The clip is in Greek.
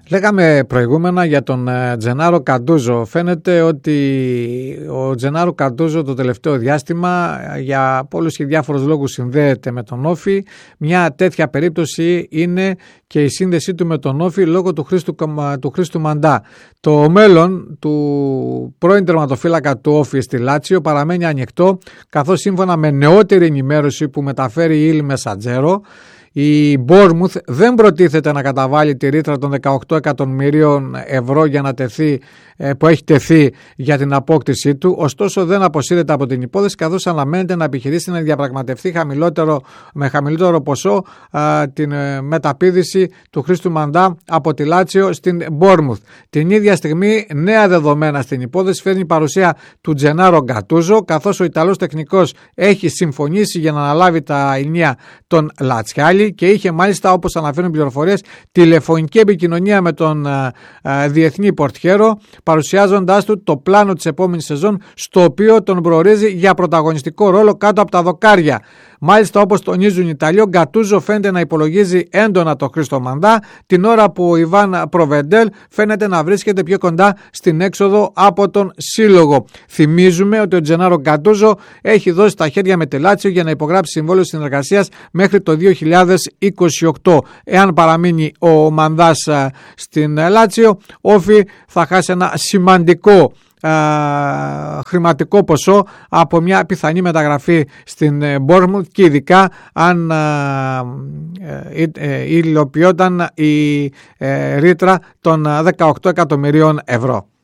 Λέγαμε προηγούμενα για τον Τζενάρο Καντούζο. Φαίνεται ότι ο Τζενάρο Καντούζο το τελευταίο διάστημα για πολλούς και διάφορους λόγους συνδέεται με τον Όφη. Μια τέτοια περίπτωση είναι και η σύνδεσή του με τον Όφη λόγω του Χρήστου Μαντά. Το μέλλον του πρώην τερματοφύλακα του Όφη στη Λάτσιο παραμένει ανοιχτό, καθώς σύμφωνα με νεότερη ενημέρωση που μεταφέρει η Il Messaggero, η Bournemouth δεν προτίθεται να καταβάλει τη ρήτρα των 18 εκατομμυρίων ευρώ για να τεθεί, που έχει τεθεί για την απόκτησή του, ωστόσο δεν αποσύρεται από την υπόθεση, καθώς αναμένεται να επιχειρήσει να διαπραγματευτεί με χαμηλότερο ποσό την μεταπήδηση του Χρήστου Μαντά από τη Λάτσιο στην Bournemouth. Την ίδια στιγμή, νέα δεδομένα στην υπόθεση φέρνει η παρουσία του Τζενάρο Γκατούζο, καθώς ο Ιταλός τεχνικός έχει συμφωνήσει για να αναλάβει τα ενία των Λατσιάλη και είχε μάλιστα, όπως αναφέρουν πληροφορίες, τηλεφωνική επικοινωνία με τον διεθνή πορτιέρο, παρουσιάζοντάς του το πλάνο της επόμενης σεζόν, στο οποίο τον προορίζει για πρωταγωνιστικό ρόλο κάτω από τα δοκάρια. Μάλιστα, όπως τονίζουν οι Ιταλοί, ο Γκατούζο φαίνεται να υπολογίζει έντονα τον Χρήστο Μαντά, την ώρα που ο Ιβάν Προβεντέλ φαίνεται να βρίσκεται πιο κοντά στην έξοδο από τον σύλλογο. Θυμίζουμε ότι ο Τζενάρο Γκατούζο έχει δώσει τα χέρια με τη Λάτσιο για να υπογράψει συμβόλαιο συνεργασίας μέχρι το 2028. Εάν παραμείνει ο Μαντάς στην Λάτσιο, Όφη θα χάσει ένα σημαντικό χρηματικό ποσό από μια πιθανή μεταγραφή στην Bournemouth, και ειδικά αν υλοποιόταν η ρήτρα των 18 εκατομμυρίων ευρώ.